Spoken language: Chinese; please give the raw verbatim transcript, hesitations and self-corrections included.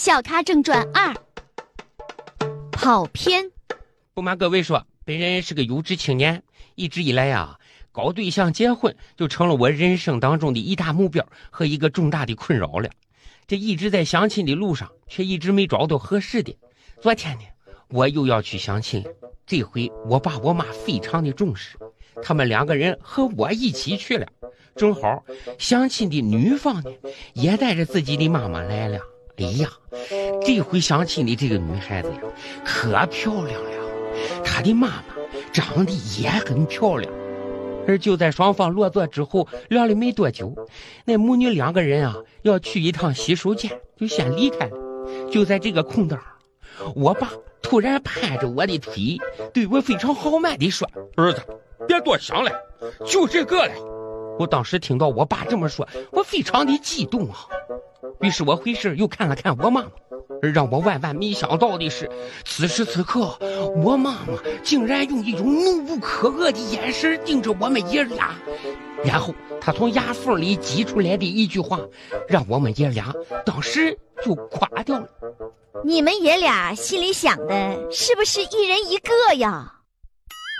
笑咖正传二，跑偏。 不瞒各位说，本人是个有志青年，一直以来呀，搞对象结婚就成了我人生当中的一大目标和一个重大的困扰了。这一直在相亲的路上，却一直没找到合适的。昨天呢，我又要去相亲，这回我爸我妈非常的重视，他们两个人和我一起去了。正好相亲的女方呢，也带着自己的妈妈来了。哎呀，这回相亲的这个女孩子呀，可漂亮了，她的妈妈长得也很漂亮。而就在双方落座之后，聊了没多久，那母女两个人啊，要去一趟洗手间，就先离开了。就在这个空档，我爸突然拍着我的腿，对我非常豪迈地说：“儿子，别多想了，就这个了。”我当时听到我爸这么说，我非常的激动啊。于是我回身又看了看我妈妈，而让我万万没想到的是，此时此刻我妈妈竟然用一种怒不可遏的眼神盯着我们爷俩，然后她从牙缝里挤出来的一句话，让我们爷俩当时就垮掉了。 你们爷俩心里想的是不是一人一个呀？